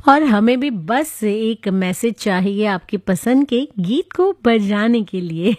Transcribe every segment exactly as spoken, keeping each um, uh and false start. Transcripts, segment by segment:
और हमें भी बस एक मैसेज चाहिए आपकी पसंद के गीत को बजाने के लिए।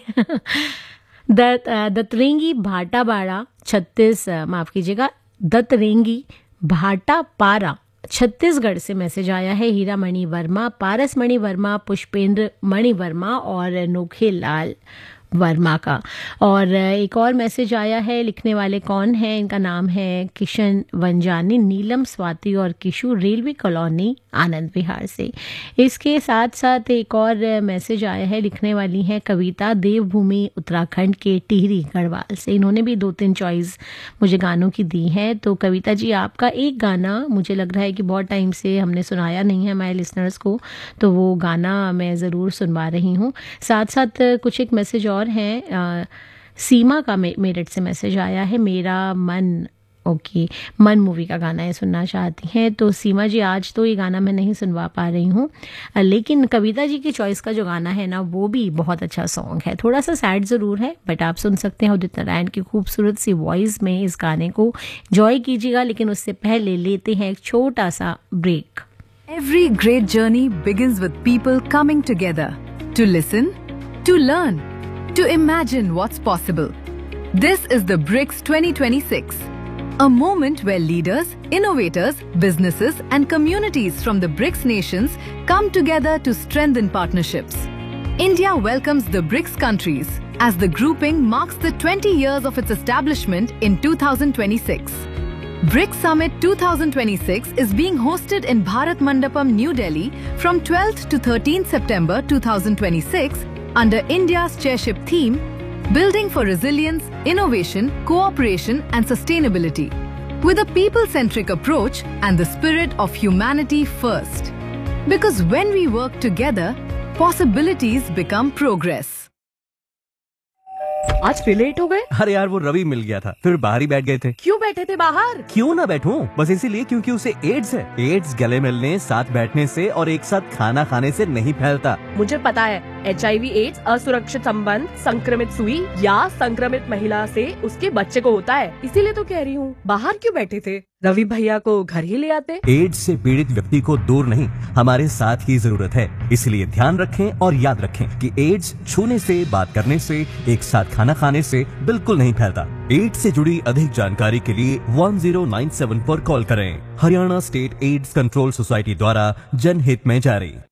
दत दतरेंगी भाटापारा छत्तीस माफ़ कीजिएगा दतरेंगी भाटापारा छत्तीसगढ़ से मैसेज आया है। हीरा मणि वर्मा, पारस मणि वर्मा, पुष्पेंद्र मणि वर्मा और नोखे लाल वर्मा का। और एक और मैसेज आया है, लिखने वाले कौन है, इनका नाम है किशन वंजानी, नीलम स्वाति और किशु, रेलवे कॉलोनी आनंद विहार से। इसके साथ साथ एक और मैसेज आया है, लिखने वाली हैं कविता, देवभूमि उत्तराखंड के टिहरी गढ़वाल से। इन्होंने भी दो तीन चॉइस मुझे गानों की दी है। तो कविता जी, आपका एक गाना मुझे लग रहा है कि बहुत टाइम से हमने सुनाया नहीं है हमारे लिसनर्स को, तो वो गाना मैं ज़रूर सुनवा रही हूँ। साथ साथ कुछ एक मैसेज और हैं, आ, सीमा का मे, मेरठ से मैसेज आया है, मेरा मन ओके मन मूवी का गाना है सुनना चाहती हैं। तो सीमा जी, आज तो ये गाना मैं नहीं सुनवा पा रही हूँ, लेकिन कविता जी की चॉइस का जो गाना है ना, वो भी बहुत अच्छा सॉन्ग है। थोड़ा सा सैड ज़रूर है, बट आप सुन सकते हैं उदित नारायण की खूबसूरत सी वॉइस में इस गाने को एंजॉय कीजिएगा। लेकिन उससे पहले लेते हैं एक छोटा सा break. Every great journey begins with people coming together to listen, to learn, to imagine what's possible. This is the BRICS twenty twenty-six, a moment where leaders, innovators, businesses and communities from the BRICS nations come together to strengthen partnerships. India welcomes the BRICS countries as the grouping marks the twenty years of its establishment in two thousand twenty-six. BRICS Summit twenty twenty-six is being hosted in Bharat Mandapam, New Delhi from twelfth to thirteenth September two thousand twenty-six under India's chairship theme, Building for Resilience, Innovation, Cooperation and Sustainability, with a people-centric approach and the spirit of humanity first. Because when we work together, possibilities become progress. आज फिर late हो गए? अरे यार, वो रवि मिल गया था, फिर बाहर ही बैठ गए थे। क्यों बैठे थे बाहर? क्यों ना बैठूं, बस इसीलिए क्योंकि उसे एड्स है। एड्स गले मिलने, साथ बैठने से और एक साथ खाना खाने से नहीं फैलता। मुझे पता है, एच आई वी एड्स असुरक्षित संबंध, संक्रमित सुई या संक्रमित महिला से उसके बच्चे को होता है। इसीलिए तो कह रही हूँ, बाहर क्यों बैठे थे? रवि भैया को घर ही ले आते। एड्स से पीड़ित व्यक्ति को दूर नहीं, हमारे साथ ही जरूरत है। इसलिए ध्यान रखें और याद रखें कि एड्स छूने से, बात करने से, एक साथ खाना खाने से बिल्कुल नहीं फैलता। एड्स से जुड़ी अधिक जानकारी के लिए वन ज़ीरो नाइन सेवन पर कॉल करें। Haryana state AIDS control society द्वारा जनहित में जारी।